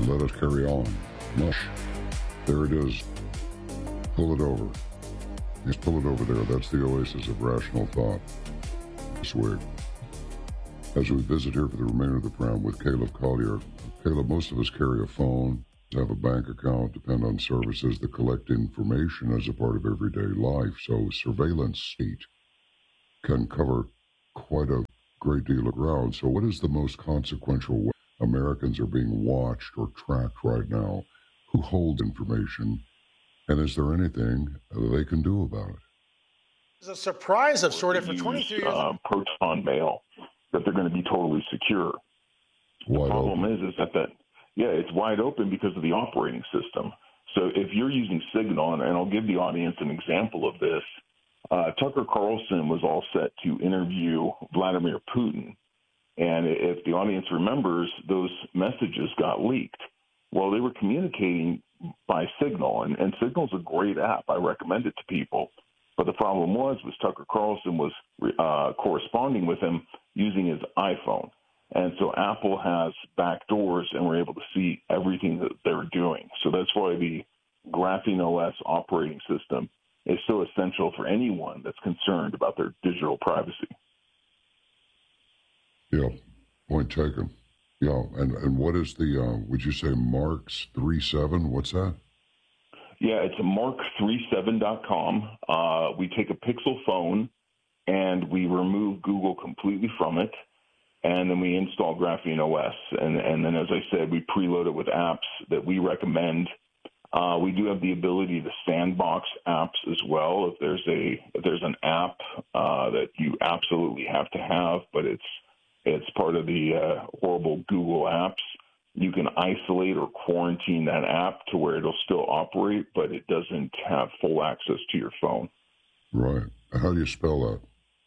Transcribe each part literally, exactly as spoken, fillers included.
and let us carry on. Mush. There it is. Pull it over. Just pull it over there. That's the oasis of rational thought. Swig. As we visit here for the remainder of the program with Caleb Collier. Caleb, most of us carry a phone, have a bank account, depend on services that collect information as a part of everyday life. So surveillance state can cover quite a great deal of ground. So what is the most consequential way Americans are being watched or tracked right now? Who hold information? And is there anything they can do about it? It's a surprise of sort of for use, twenty-three years. Uh, proton mail, that they're going to be totally secure. Wide the problem open. is, is that, that, yeah, it's wide open because of the operating system. So if you're using Signal, and I'll give the audience an example of this, uh, Tucker Carlson was all set to interview Vladimir Putin. And if the audience remembers, those messages got leaked. Well, they were communicating by Signal, and, and Signal's a great app. I recommend it to people. But the problem was, was Tucker Carlson was uh, corresponding with him using his iPhone. And so Apple has back doors, and we're able to see everything that they're doing. So that's why the Graphene O S operating system is so essential for anyone that's concerned about their digital privacy. Yeah, point taken. Yeah, and, and what is the, uh, would you say Marks thirty-seven? What's that? Yeah, it's mark thirty-seven dot com. Uh, we take a Pixel phone, and we remove Google completely from it, and then we install Graphene O S. And, and then, as I said, we preload it with apps that we recommend. Uh, we do have the ability to sandbox apps as well. If there's a if there's an app uh, that you absolutely have to have, but it's it's part of the uh, horrible Google apps, you can isolate or quarantine that app to where it'll still operate, but it doesn't have full access to your phone. Right. How do you spell that?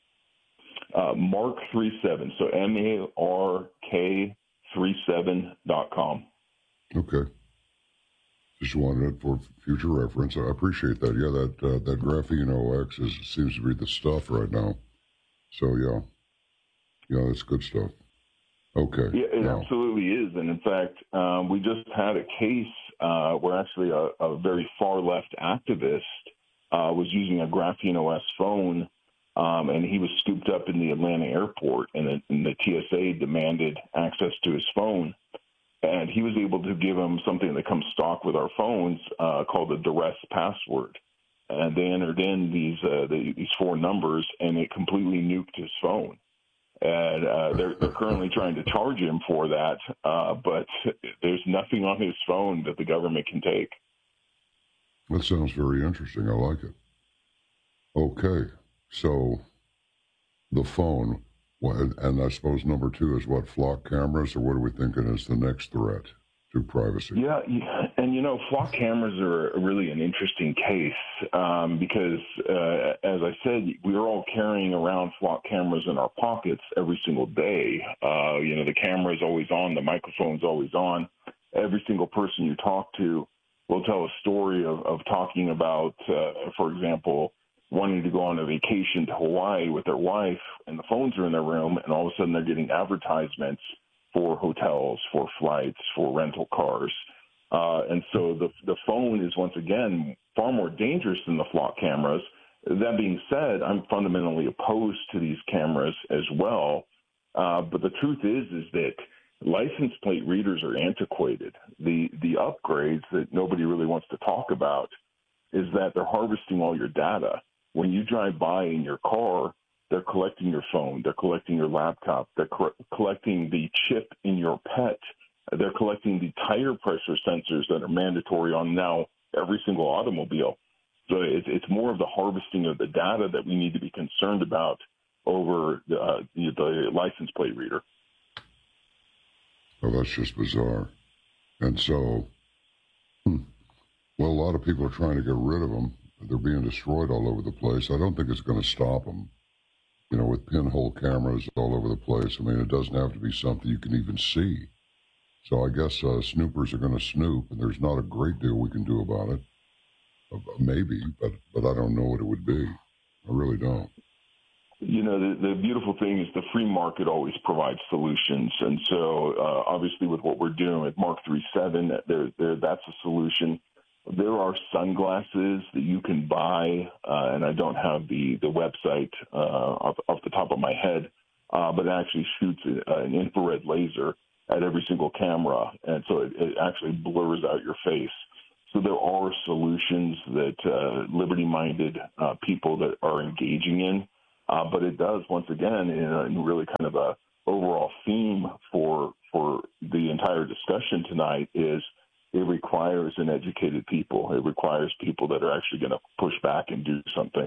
Uh, Mark thirty-seven, so M A R K thirty-seven dot com. Okay. Just wanted it for future reference. I appreciate that. Yeah, that uh, that Graphene O X is, seems to be the stuff right now. So, yeah. Yeah, that's good stuff. Okay. Yeah, it now. absolutely is. And, in fact, um, we just had a case uh, where actually a, a very far-left activist uh, was using a Graphene O S phone, um, and he was scooped up in the Atlanta airport, and the, and the T S A demanded access to his phone. And he was able to give him something that comes stock with our phones uh, called a duress password. And they entered in these uh, the, these four numbers, and it completely nuked his phone. And uh, they're, they're currently trying to charge him for that, uh, but there's nothing on his phone that the government can take. That sounds very interesting. I like it. Okay, so the phone, and I suppose number two is what, flock cameras, or what are we thinking is the next threat to privacy? Yeah, and you know, flock cameras are really an interesting case um, because, uh, as I said, we're all carrying around flock cameras in our pockets every single day. Uh, you know, the camera is always on, the microphone's always on. Every single person you talk to will tell a story of, of talking about, uh, for example, wanting to go on a vacation to Hawaii with their wife, and the phones are in their room, and all of a sudden they're getting advertisements for hotels, for flights, for rental cars. Uh, and so the the phone is, once again, far more dangerous than the flock cameras. That being said, I'm fundamentally opposed to these cameras as well. Uh, but the truth is, is that license plate readers are antiquated. The, the upgrades that nobody really wants to talk about is that they're harvesting all your data. When you drive by in your car, they're collecting your phone, they're collecting your laptop, they're co- collecting the chip in your pet, they're collecting the tire pressure sensors that are mandatory on now every single automobile. So it's, it's more of the harvesting of the data that we need to be concerned about over the, uh, the, the license plate reader. Well, that's just bizarre. And so, hmm, well, a lot of people are trying to get rid of them. They're being destroyed all over the place. I don't think it's going to stop them. You know, with pinhole cameras all over the place. I mean, it doesn't have to be something you can even see. So I guess uh, snoopers are going to snoop, and there's not a great deal we can do about it. Uh, maybe, but but I don't know what it would be. I really don't. You know, the, the beautiful thing is the free market always provides solutions. And so uh, obviously with what we're doing with Mark three seven, there, there, that's a solution. There are sunglasses that you can buy, uh, and I don't have the, the website uh, off, off the top of my head, uh, but it actually shoots a, an infrared laser at every single camera, and so it, it actually blurs out your face. So there are solutions that uh, liberty-minded uh, people that are engaging in. Uh, but it does, once again, in, a, in really kind of a overall theme for for the entire discussion tonight is it requires an educated people. It requires people that are actually going to push back and do something.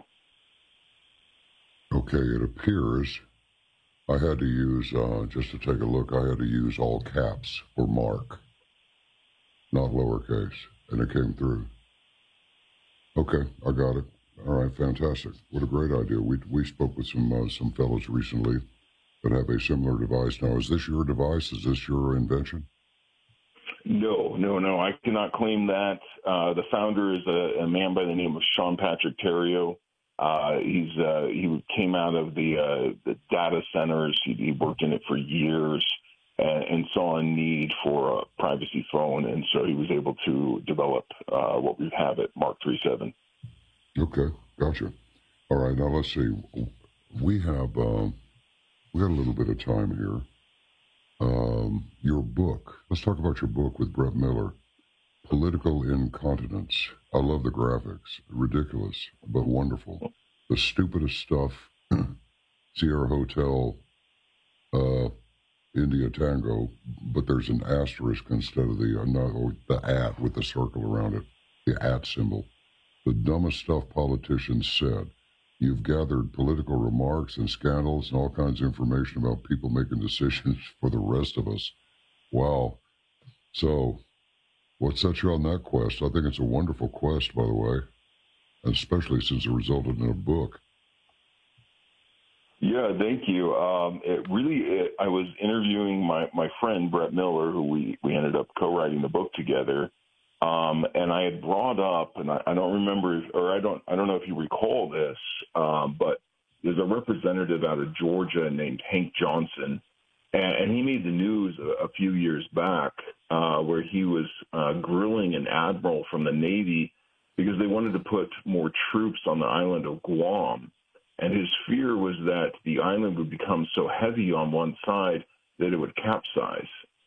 Okay, it appears I had to use, uh, just to take a look, I had to use all caps for Mark, not lowercase, and it came through. Okay, I got it. All right, fantastic. What a great idea. We we spoke with some uh, some fellows recently that have a similar device. Now, is this your device? Is this your invention? No, no, no. I cannot claim that. Uh, the founder is a, a man by the name of Sean Patrick Terrio. Uh, he's uh, he came out of the uh, the data centers. He, he worked in it for years and, and saw a need for a privacy phone, and so he was able to develop uh, what we have at Mark three seven. Okay, gotcha. All right, now let's see. We have um, we got a little bit of time here. Um, your book. Let's talk about your book with Brett Miller, Political Incontinence. I love the graphics. Ridiculous, but wonderful. The stupidest stuff. Sierra Hotel, uh, India Tango, but there's an asterisk instead of the uh, no, or the at with the circle around it, the at symbol. The dumbest stuff politicians said. You've gathered political remarks and scandals and all kinds of information about people making decisions for the rest of us. Wow. So, what set you on that quest? I think it's a wonderful quest, by the way, especially since it resulted in a book. Yeah, thank you. Um, it really, it, I was interviewing my, my friend, Brett Miller, who we, we ended up co-writing the book together. Um, and I had brought up, and I, I don't remember, if, or I don't, I don't know if you recall this, um, but there's a representative out of Georgia named Hank Johnson, and, and he made the news a, a few years back, uh, where he was uh, grilling an admiral from the Navy because they wanted to put more troops on the island of Guam, and his fear was that the island would become so heavy on one side that it would capsize.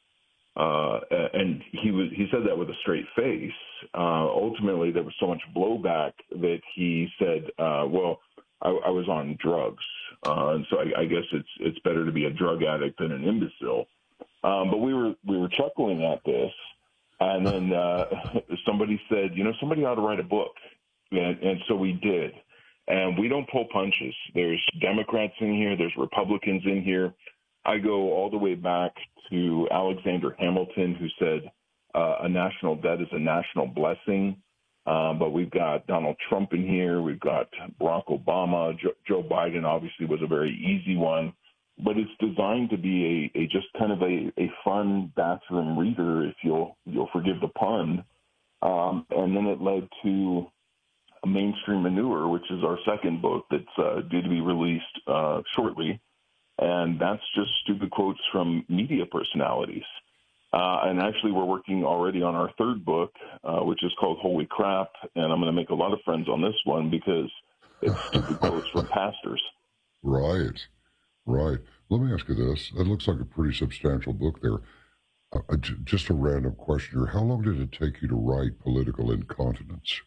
Uh, and he was, he said that with a straight face. Uh, ultimately, there was so much blowback that he said, uh, well, I, I was on drugs. Uh, and so I, I guess it's, it's better to be a drug addict than an imbecile. Um, but we were, we were chuckling at this. And then, uh, somebody said, you know, somebody ought to write a book. And, and so we did. And we don't pull punches. There's Democrats in here. There's Republicans in here. I go all the way back to Alexander Hamilton, who said uh, a national debt is a national blessing. Uh, but we've got Donald Trump in here. We've got Barack Obama. Jo- Joe Biden obviously was a very easy one. But it's designed to be a, a just kind of a, a fun bathroom reader, if you'll you'll forgive the pun. Um, and then it led to Mainstream Manure, which is our second book that's uh, due to be released uh, shortly. And that's just stupid quotes from media personalities. Uh, and actually, we're working already on our third book, uh, which is called Holy Crap. And I'm going to make a lot of friends on this one because it's stupid quotes from pastors. Right, right. Let me ask you this. That looks like a pretty substantial book there. Uh, j- just a random question here. How long did it take you to write Political Incontinence?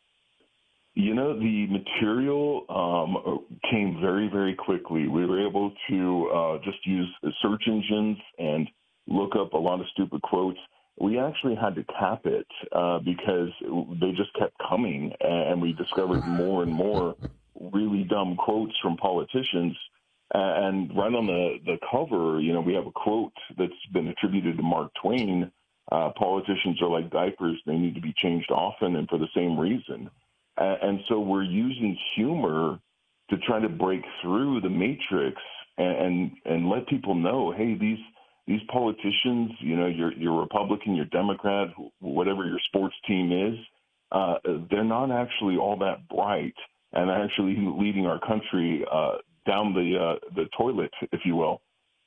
You know, the material um, came very, very quickly. We were able to uh, just use search engines and look up a lot of stupid quotes. We actually had to cap it uh, because they just kept coming, and we discovered more and more really dumb quotes from politicians. And right on the, the cover, you know, we have a quote that's been attributed to Mark Twain. Uh, politicians are like diapers. They need to be changed often and for the same reason. And so we're using humor to try to break through the matrix and, and, and let people know, hey, these these politicians, you know, you're, you're Republican, you're Democrat, whatever your sports team is, uh, they're not actually all that bright and actually leading our country uh, down the uh, the toilet, if you will.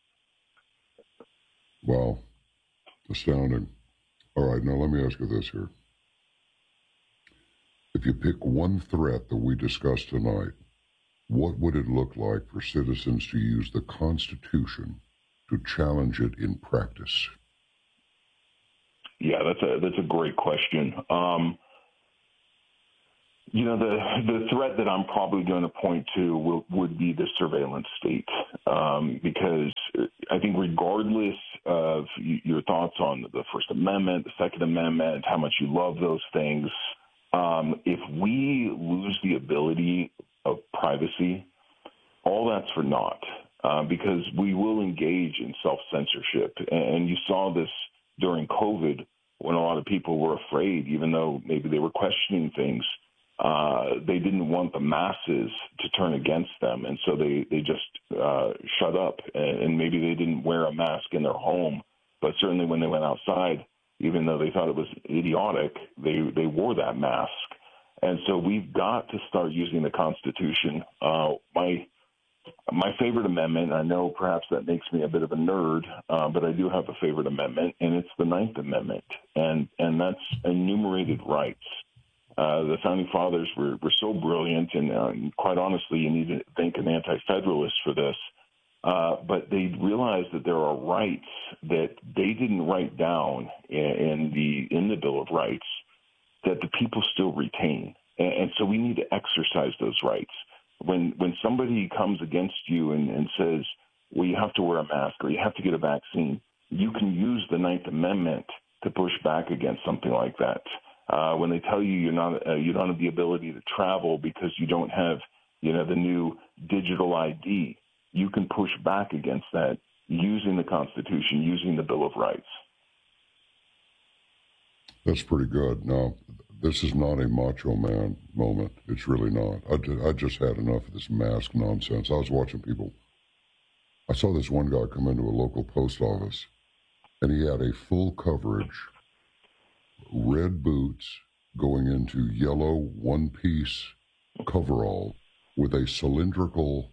Wow, astounding. All right, now let me ask you this here. If you pick one threat that we discussed tonight, what would it look like for citizens to use the Constitution to challenge it in practice? Yeah, that's a that's a great question. Um, you know, the the threat that I'm probably going to point to will, would be the surveillance state, um, because I think regardless of your thoughts on the First Amendment, the Second Amendment, how much you love those things, um, if we lose the ability of privacy, all that's for naught, uh, because we will engage in self-censorship. And you saw this during COVID when a lot of people were afraid, even though maybe they were questioning things. Uh, they didn't want the masses to turn against them, and so they, they just uh, shut up. And, and maybe they didn't wear a mask in their home, but certainly when they went outside, even though they thought it was idiotic, they, they wore that mask. And so we've got to start using the Constitution. Uh, my my favorite amendment, I know perhaps that makes me a bit of a nerd, uh, but I do have a favorite amendment, and it's the Ninth Amendment, and, and that's enumerated rights. Uh, the Founding Fathers were, were so brilliant, and uh, quite honestly, you need to thank an anti-federalist for this, uh, but they realized that there are rights that they didn't write down in, in, the, in the Bill of Rights that the people still retain, and, and so we need to exercise those rights. When when somebody comes against you and, and says, well, you have to wear a mask or you have to get a vaccine, you can use the Ninth Amendment to push back against something like that. Uh, when they tell you you're not, uh, you don't have the ability to travel because you don't have, you know, the new digital I D, you can push back against that using the Constitution, using the Bill of Rights. That's pretty good. Now, this is not a macho man moment. It's really not. I, ju- I just had enough of this mask nonsense. I was watching people. I saw this one guy come into a local post office, and he had a full coverage, red boots going into yellow one-piece coverall with a cylindrical,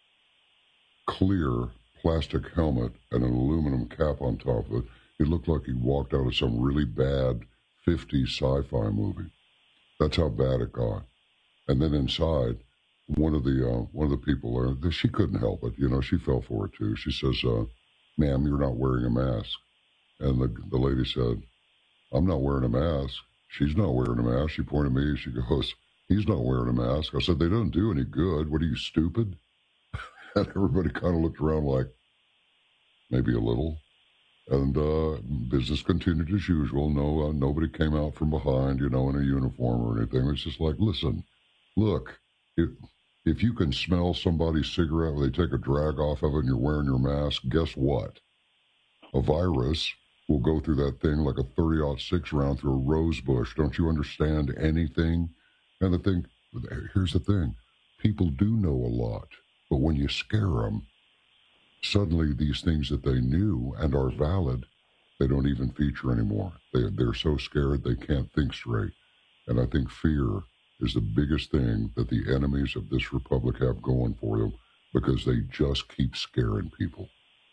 clear plastic helmet and an aluminum cap on top of it. It looked like he walked out of some really bad fifties sci-fi movie. That's how bad it got. And then inside, one of the uh, one of the people there, she couldn't help it. You know, she fell for it too. She says, uh, "Ma'am, you're not wearing a mask." And the the lady said, "I'm not wearing a mask." She's not wearing a mask. She pointed at me. She goes, "He's not wearing a mask." I said, "They don't do any good. What are you, stupid?" And everybody kind of looked around like, maybe a little. And uh, business continued as usual. No, uh, nobody came out from behind, you know, in a uniform or anything. It's just like, listen, look, if if you can smell somebody's cigarette where they take a drag off of it and you're wearing your mask, guess what? A virus will go through that thing like a thirty aught six round through a rose bush. Don't you understand anything? And the thing, here's the thing, people do know a lot, but when you scare them, suddenly these things that they knew and are valid, they don't even feature anymore. They, they're so scared they can't think straight. And I think fear is the biggest thing that the enemies of this republic have going for them, because they just keep scaring people.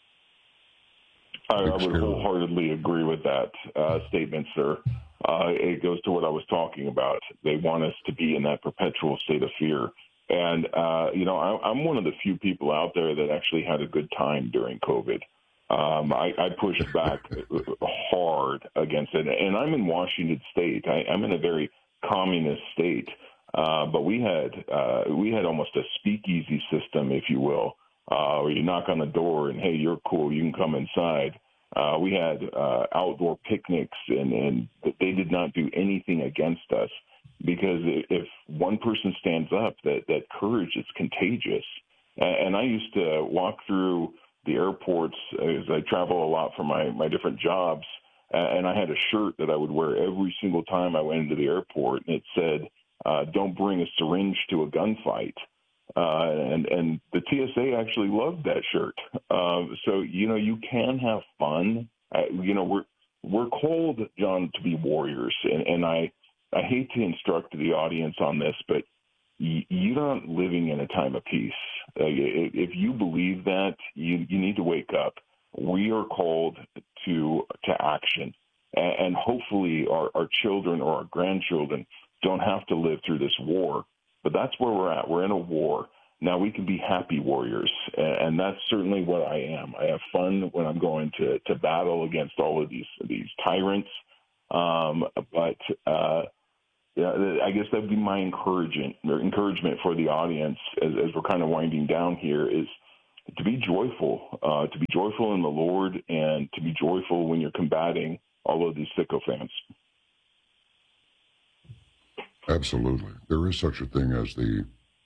I, I would wholeheartedly agree with that uh, statement, sir. Uh, it goes to what I was talking about. They want us to be in that perpetual state of fear. And, uh, you know, I, I'm one of the few people out there that actually had a good time during COVID. Um, I, I pushed back hard against it. And I'm in Washington State. I, I'm in a very communist state. Uh, but we had uh, we had almost a speakeasy system, if you will, uh, where you knock on the door and, hey, you're cool, you can come inside. Uh, we had uh, outdoor picnics, and, and they did not do anything against us. Because if one person stands up, that, that courage is contagious. And I used to walk through the airports as I travel a lot for my, my different jobs, and I had a shirt that I would wear every single time I went into the airport, and it said, uh, don't bring a syringe to a gunfight. Uh, and, and the T S A actually loved that shirt. Uh, so, you know, you can have fun. Uh, you know, we're, we're called, John, to be warriors, and, and I – I hate to instruct the audience on this, but you're not living in a time of peace. Uh, if you believe that, you, you need to wake up. We are called to to action, and, and hopefully our, our children or our grandchildren don't have to live through this war. But that's where we're at. We're in a war. Now we can be happy warriors, and that's certainly what I am. I have fun when I'm going to, to battle against all of these these tyrants. Um, but uh, yeah, I guess that would be my encouragement or encouragement for the audience as, as we're kind of winding down here is to be joyful, uh, to be joyful in the Lord, and to be joyful when you're combating all of these sycophants. Absolutely. There is such a thing as the,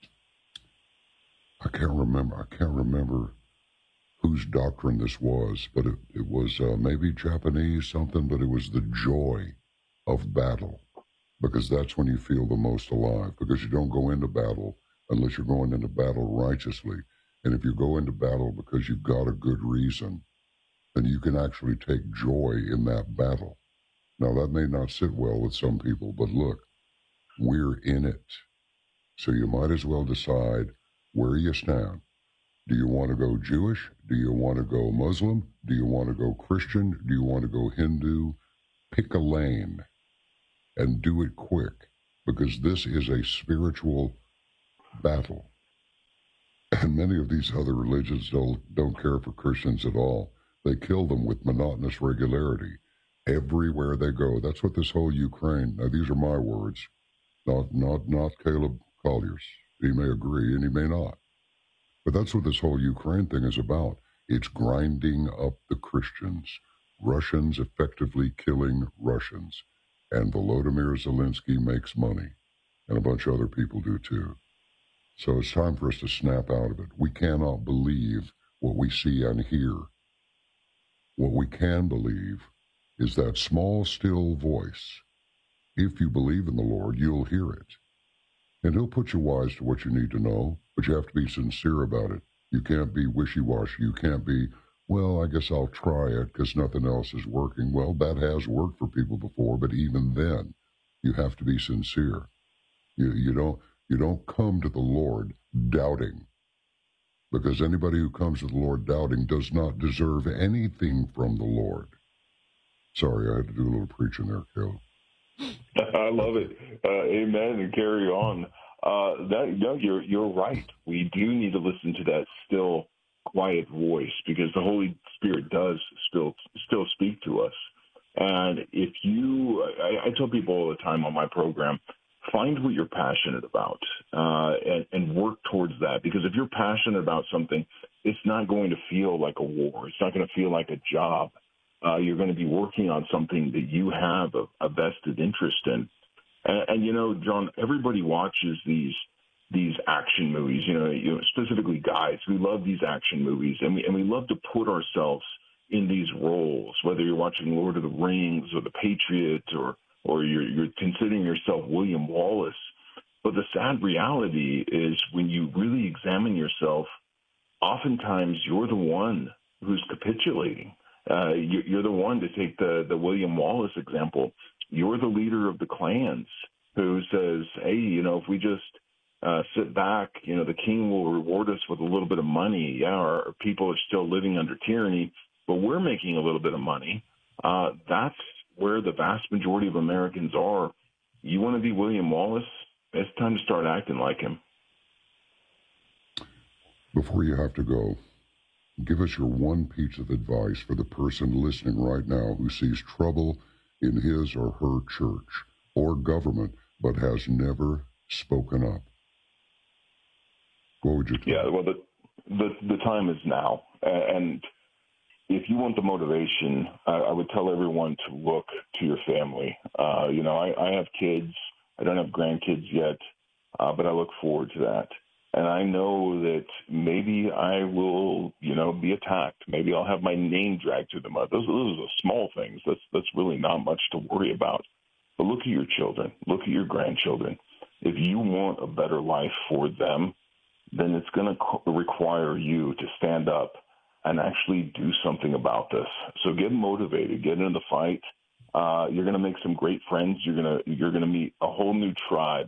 I can't remember, I can't remember whose doctrine this was, but it, it was uh, maybe Japanese something, but it was the joy of battle, because that's when you feel the most alive, because you don't go into battle unless you're going into battle righteously. And if you go into battle because you've got a good reason, then you can actually take joy in that battle. Now, that may not sit well with some people, but look, we're in it. So you might as well decide where you stand. Do you want to go Jewish? Do you want to go Muslim? Do you want to go Christian? Do you want to go Hindu? Pick a lane and do it quick, because this is a spiritual battle. And many of these other religions don't, don't care for Christians at all. They kill them with monotonous regularity everywhere they go. That's what this whole Ukraine, now these are my words, not not not Caleb Collier's. He may agree and he may not. But that's what this whole Ukraine thing is about. It's grinding up the Christians. Russians effectively killing Russians. And Volodymyr Zelensky makes money. And a bunch of other people do too. So it's time for us to snap out of it. We cannot believe what we see and hear. What we can believe is that small, still voice. If you believe in the Lord, you'll hear it. And he'll put you wise to what you need to know, but you have to be sincere about it. You can't be wishy-washy. You can't be, well, I guess I'll try it because nothing else is working. Well, that has worked for people before, but even then, you have to be sincere. You, you don't... You don't come to the Lord doubting, because anybody who comes to the Lord doubting does not deserve anything from the Lord. Sorry, I had to do a little preaching there, Caleb. I love it. Uh, amen, and carry on. Uh, that, no, you're you're right. We do need to listen to that still, quiet voice, because the Holy Spirit does still still speak to us. And if you, I, I tell people all the time on my program, find what you're passionate about uh, and, and work towards that. Because if you're passionate about something, it's not going to feel like a war. It's not going to feel like a job. Uh, you're going to be working on something that you have a, a vested interest in. And, and, you know, John, everybody watches these these action movies, you know, you know, specifically guys. We love these action movies, and we, and we love to put ourselves in these roles, whether you're watching Lord of the Rings or The Patriot or or you're, you're considering yourself William Wallace. But the sad reality is when you really examine yourself, oftentimes you're the one who's capitulating. Uh, you, you're the one, to take the, the William Wallace example, you're the leader of the clans who says, hey, you know, if we just uh, sit back, you know, the king will reward us with a little bit of money. Yeah, our people are still living under tyranny, but we're making a little bit of money. Uh, that's where the vast majority of Americans are. You want to be William Wallace? It's time to start acting like him. Before you have to go, give us your one piece of advice for the person listening right now who sees trouble in his or her church or government but has never spoken up. What would you tell? Yeah, well, the, the, the time is now. And if you want the motivation, I, I would tell everyone to look to your family. Uh, you know, I, I have kids. I don't have grandkids yet, uh, but I look forward to that. And I know that maybe I will, you know, be attacked. Maybe I'll have my name dragged through the mud. Those, those are small things. That's, that's really not much to worry about. But look at your children. Look at your grandchildren. If you want a better life for them, then it's going to require you to stand up and actually do something about this. So get motivated, get into the fight. Uh, you're going to make some great friends. You're going to you're going to meet a whole new tribe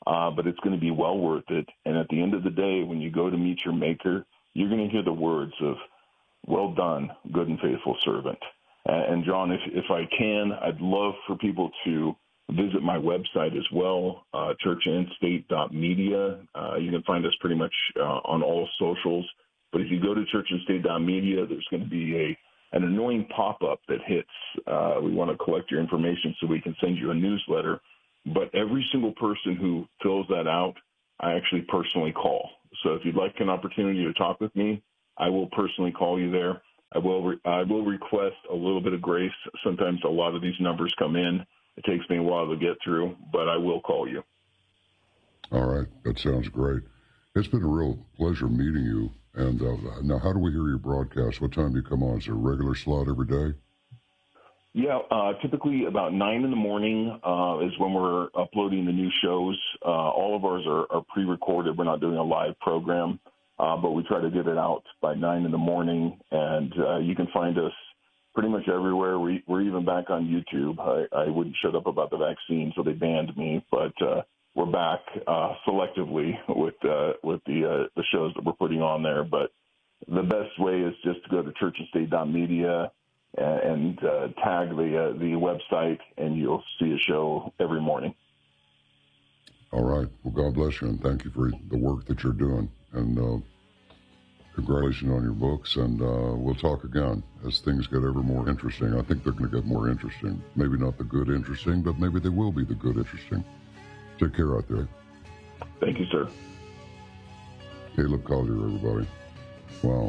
uh, but it's going to be well worth it. And at the end of the day, when you go to meet your maker, you're going to hear the words of, "Well done, good and faithful servant." And John, if, if I can, I'd love for people to visit my website as well, uh, church and state dot media. Uh, you can find us pretty much uh, on all socials. But if you go to church and state dot media, there's going to be a an annoying pop-up that hits. Uh, we want to collect your information so we can send you a newsletter. But every single person who fills that out, I actually personally call. So if you'd like an opportunity to talk with me, I will personally call you there. I will re- I will request a little bit of grace. Sometimes a lot of these numbers come in. It takes me a while to get through, but I will call you. All right. That sounds great. It's been a real pleasure meeting you. And uh, now, how do we hear your broadcast? What time do you come on? Is there a regular slot every day? Yeah, uh, typically about nine in the morning uh, is when we're uploading the new shows. Uh, all of ours are, are pre-recorded. We're not doing a live program, uh, but we try to get it out by nine in the morning. And uh, you can find us pretty much everywhere. We, we're even back on YouTube. I, I wouldn't shut up about the vaccine, so they banned me, but uh, we're back uh, selectively with uh, with the uh, the shows that we're putting on there. But the best way is just to go to church and state dot media and, and uh, tag the uh, the website, and you'll see a show every morning. All right. Well, God bless you, and thank you for the work that you're doing. And uh, congratulations on your books, and uh, we'll talk again as things get ever more interesting. I think they're going to get more interesting. Maybe not the good interesting, but maybe they will be the good interesting. Take care out there. Thank you, sir. Caleb Collier, everybody. Wow.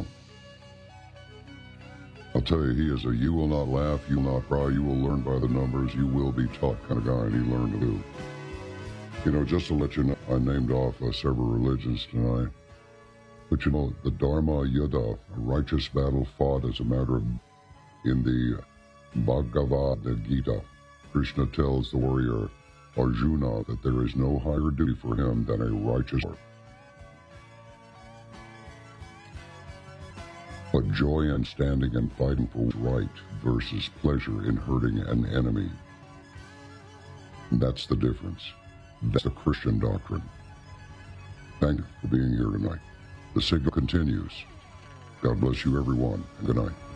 I'll tell you, he is a you will not laugh, you will not cry, you will learn by the numbers, you will be taught kind of guy, and he learned to do. You know, just to let you know, I named off uh, several religions tonight. But you know, the Dharma Yuddha, a righteous battle fought as a matter of, in the Bhagavad Gita, Krishna tells the warrior Arjuna that there is no higher duty for him than a righteous war. But joy in standing and fighting for right versus pleasure in hurting an enemy. That's the difference. That's the Christian doctrine. Thank you for being here tonight. The signal continues. God bless you, everyone, and good night.